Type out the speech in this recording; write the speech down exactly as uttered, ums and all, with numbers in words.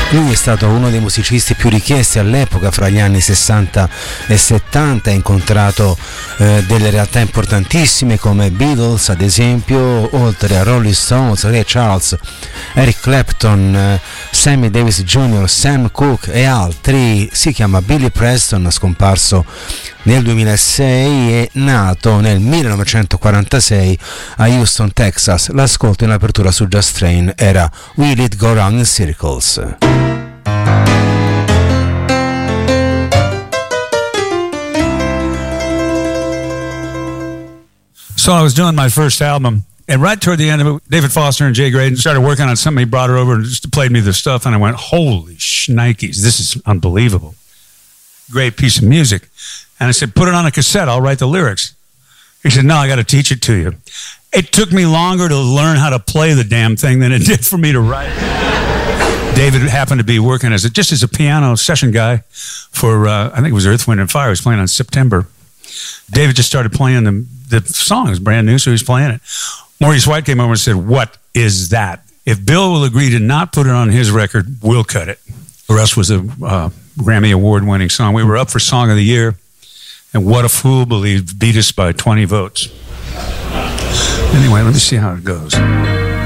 Lui è stato uno dei musicisti più richiesti all'epoca, fra gli anni sessanta e settanta, ha incontrato eh, delle realtà importantissime come Beatles ad esempio, oltre a Rolling Stones, Ray Charles, Eric Clapton, eh, Sammy Davis Junior, Sam Cooke e altri. Si chiama Billy Preston, scomparso nel duemilasei e nato nel millenovecentoquarantasei a Houston, Texas. L'ascolto in apertura su Just Train era Will It Go Round in Circles. So I was doing my first album, and right toward the end of it, David Foster and Jay Graydon started working on something. He brought her over and just played me the stuff, and I went, holy shnikes, this is unbelievable. Great piece of music. And I said, put it on a cassette, I'll write the lyrics. He said, no, I got to teach it to you. It took me longer to learn how to play the damn thing than it did for me to write it. David happened to be working as a, just as a piano session guy for, uh, I think it was Earth, Wind and Fire. He was playing on September. David just started playing the, the song. It was brand new, so he was playing it. Maurice White came over and said, what is that? If Bill will agree to not put it on his record, we'll cut it. The rest was a uh, Grammy Award-winning song. We were up for Song of the Year, and What a Fool Believed beat us by twenty votes. Anyway, let me see how it goes.